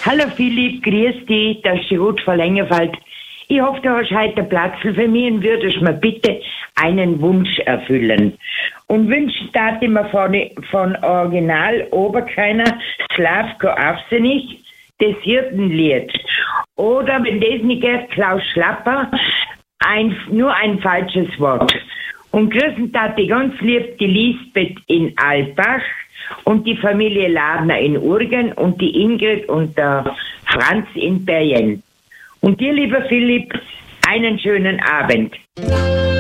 Hallo Philipp, grüß dich, das ist die Ruth von Längerwald. Ich hoffe, du hast heute Platz für mich und würdest mir bitte einen Wunsch erfüllen. Und wünschen darf ich mir von Original Oberkreiner Slavko Avsenik das Hirtenlied. Oder, wenn das nicht geht, Klaus Schlapper, nur ein falsches Wort. Und grüßen darf ich ganz lieb die Lisbeth in Albach und die Familie Ladner in Urgen und die Ingrid und der Franz in Bergen. Und dir, lieber Philipp, einen schönen Abend.